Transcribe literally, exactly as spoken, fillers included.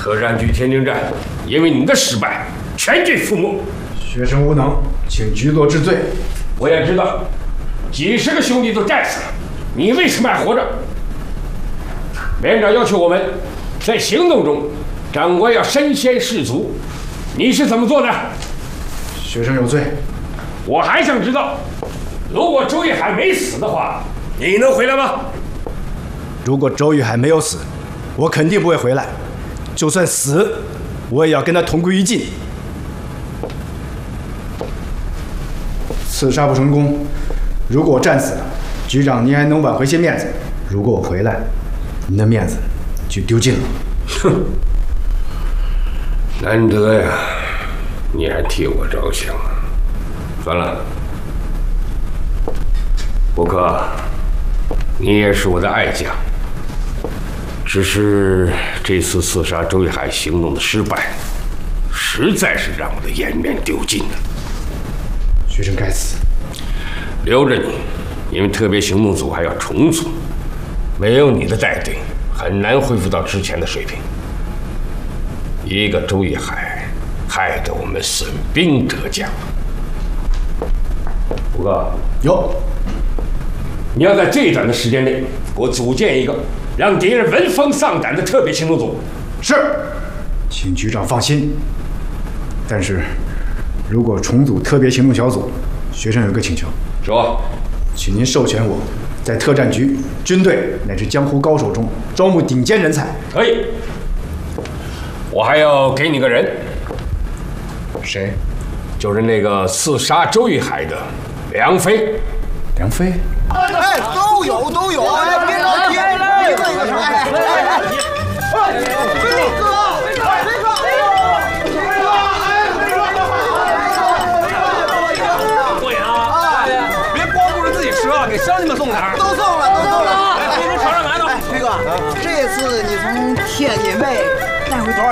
特战局天津站因为你的失败全军覆没。 学生无能，请局座治罪。 我也知道，几十个兄弟都战死了，你为什么还活着？连长要求我们在行动中，长官要身先士卒，你是怎么做的？ 学生有罪。 我还想知道，如果周玉海没死的话，你能回来吗？ 如果周玉海没有死，我肯定不会回来。就算死，我也要跟他同归于尽。刺杀不成功，如果我战死了，局长您还能挽回些面子；如果我回来，您的面子就丢尽了。 哼，难得呀，你还替我着想。算了，伯克，你也是我的爱将。只是这次刺杀周玉海行动的失败，实在是让我的颜面丢尽了。 学生该死， 留着你，因为特别行动组还要重组，没有你的带队，很难恢复到之前的水平。一个周玉海，害得我们损兵折将。五哥， 有， 你要在最短的时间内给我组建一个让敌人闻风丧胆的特别行动组。 是，请局长放心。但是，如果重组特别行动小组，学生有个请求。 说， 请您授权我在特战局、军队乃至江湖高手中招募顶尖人才。 可以。我还要给你个人。 谁？ 就是那个刺杀周玉海的梁飞。 梁飞？ 哎，都有都有，哎，别着急，一个一个说，哎哎哎，飞哥，飞哥，飞哥，飞哥，哎，飞哥， 过瘾啊！别光顾着自己吃啊，给乡亲们送点儿。 都送了，都送了。 来，飞哥尝尝馒头。 飞哥，这次你从天津卫带回多少